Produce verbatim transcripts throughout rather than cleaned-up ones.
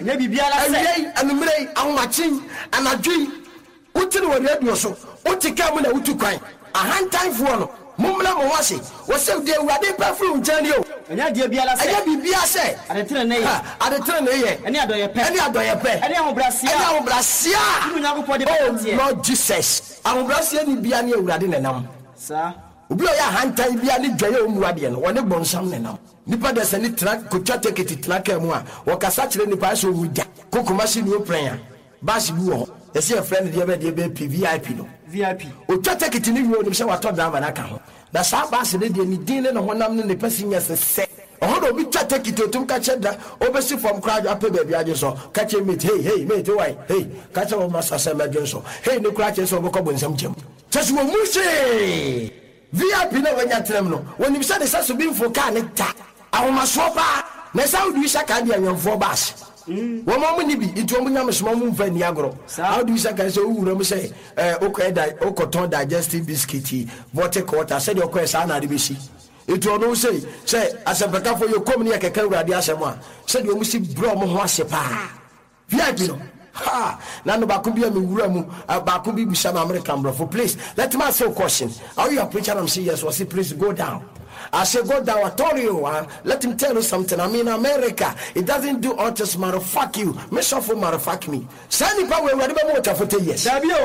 nya bibiara se ayei anumrei ahomachin anadwi utiri wo radio so utika mu na utukwan ahantanfo no mumla mo wase wose de awurade pafru nchani o nya de biara se anya bibia se adetre na ye adetre na ye ene adoye pe ene adoye pe ene ahobrasia ene ahobrasia nya ko de oh Lord Jesus ahobrasia ni bia ne awurade nenam sa obi o ya hantan bia ne dwaye o muade no wone bonsam nenam nipa de se ni track ko twa ticket track mu a wo kasa kire nipa so wuja kokoma si ni o pran bash bu ho ese friend de be de be V I P no V I P o twa ticket ni wi o ni se wato drama na ka ho na sa bash de de ni din ne no honam ne ne pasinya se se ohodo obi twa ticket o tum ka cheda obesi from crowd ape ba bia je so ka che mate hey hey mate why hey ka che o masa se ma je so hey ne kra che so bo ko bonsam chem chesu o mushi V I P na wanya trem no woni bi se de saso bi mfo ka ne ta awoma so pa na sa odi shaka dia nyamfo bash wo mo ni bi itu mo nyam so mo mfa ni agro how do you say can say owura mo say eh okoeda okoton digestive biscuit water water say de okoesa na de be si itu ono say say asempeka for you come near keke urade asemo a say de omusi bro mo ho ase pa V I P no ha na no ba ko bia me wura mu ba ko bi bi shama American bro for please let me ask you a question how you preacher am say yes was say please go down. I say go down, I told you, uh, let him tell you something. I mean, America, it doesn't do all just matter fuck you. Me suffer matter fuck me. Send him power, we are the for ten years.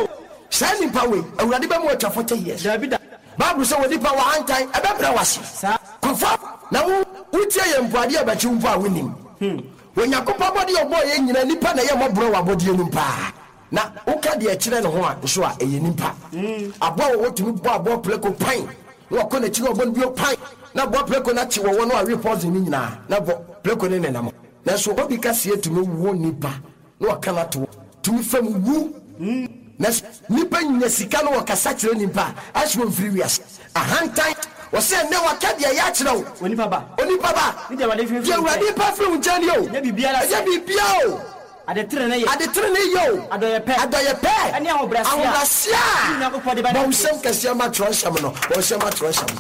Send him power, we are the for ten years. Bible says, we power one time, a better was. Confirm. Now, who tell you body about you win him? When you come body of boy, you know, Nipa, na yama bro, a body in pa. Now, who can the children who are so a nimpa? A boy, what to me, boy, play pine. Wo kone chi obon bi opan na bo pleko na chi wo no a report ni nyina na bo pleko ne ne nam na so obi ka sie tumi wo nipa na waka na to tumi fam wu na nipa nya sika no wakasa kire nipa asho mfiri wias ahantan wo se ne waka dia ya kire wo onipa ba onipa ba ni de wade fi fi wade pa fi unjani o na bibia ya bibia o ade tre na ye ade tre na yo adoye pe adoye pe ani ahobrasia ahobrasia ni akopɔ de ba ba usem kase ma tronsham no wo se ma tronsham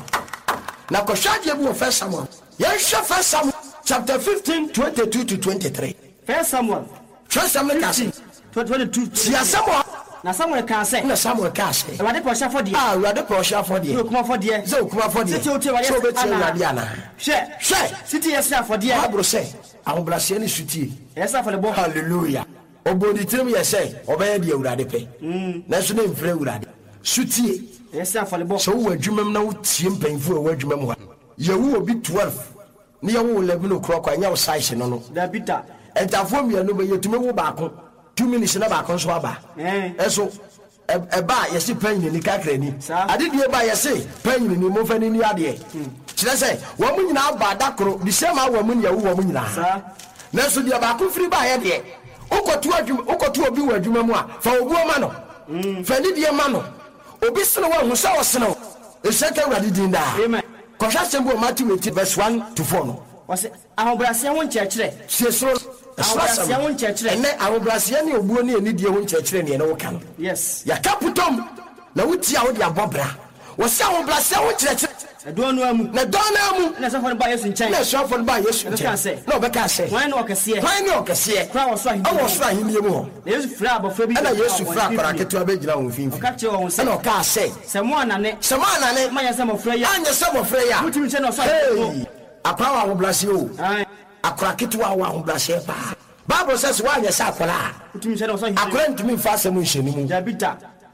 na ko hwade bu first Samuel yehwe first Samuel chapter fifteen twenty-two to twenty-three first Samuel first Samuel kasi twenty-two sia Samuel na Samuel ka se na Samuel ka se wade po sha fodie ah wade po sha fodie no kuma fodie zo kuma fodie siti o te wade so be ti wade ana hwe hwe siti yes na fodie abro se ahobrasia ni sutie yes na fodie bo hallelujah obodi tirim yese obeye de awurade pe na so na mfre awurade sutie yes na fodie bo so wo adwumam na wo tie mpanfo wo adwumam ha yewu obi twelve ni yewu eleven o'clock anya wo size no no da bita entafo mianu be yetumi wo baako two minutes na baako so aba eh eso e ba yesi pan ni kakra ni ade die ba yesi pan ni mo fa ni ni ade kire se wo mu nyina ba dakoro di sema wo mu nyawu wo mu nyina sa na so dia baako firi ba ye de ukotu adwuma ukotu obi wo adwuma mu a fa obu ma no fa ni die ma no obi sene wo hu sa wo sene e seka wadi din da amen ko hwa sembo Matthew eighteen verse one to four no wase ahobrasia won chekire siesro ahobrasia won chekire ene ahobrasia ne obuo ne ni die won chekire ne ne wo kan yes ya kaputom na wutia wo de abobra wase ahobrasia won chekire edo no amu na don na amu na so for ba Yesu nchen na so for ba Yesu nchen na obeka se wan no okese wan no okese kra wo so ahi awo so ahi ne mu ho na Yesu fra abofra bi na Yesu fra akora ketewa be gira won finfi ka che won se na oka se se mo anane se mo anane ma ya se mo fra ya anya se mo fra ya mutimi che no so ahi akwa wa hoblase o akora ketewa wa hoblase pa Bible says wa anya se akora mutimi che no so ahi akora ntumi mfa se mo nheni mu ja bita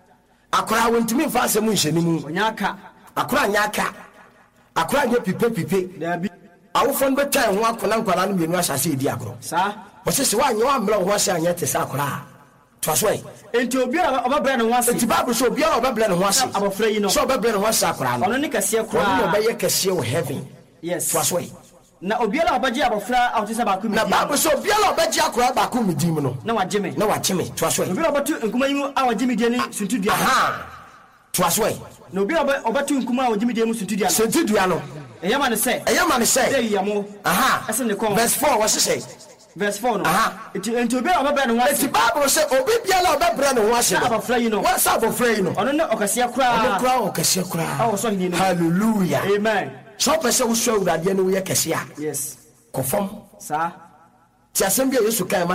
akora won ntumi mfa se mo nheni mu onyaka akora nyaka akora nye pipe pipe dabi awofon betan ho akona nkwala no mienu asase edi agro sa wo se wa nye wa mra ho ase anya te sa akora to aso e enti obiara obabra ne ho ase enti Bible so obiara obabra ne ho ase abofra yi no so obabra ne ho ase akora no ono ne kase akora ono be ye kase o heaven yes to aso e na obiara obaji abofra awtisa ba ku mi na Bible so obiara obaji akora ba ku mi dim no na wageme na wageme to aso e obiara obatu nkuma yi a wageme die ni suntudua aha to aso e na obiara obatu nkuma a wageme die mu suntudua no suntudua no eyama ne say eyama ne say dey yamo aha ese ne kon verse four what say verse four no aha enti enti obiara obabra ne ho ase enti Bible say obi biara obabra ne ho ase na abofra yi no what say abofra yi no ono ne okase akora ono kra okase akora awo so hini no hallelujah amen so pese wo so awurade ne wo ye kase a yes kofom sa ti asem bia Yesu kan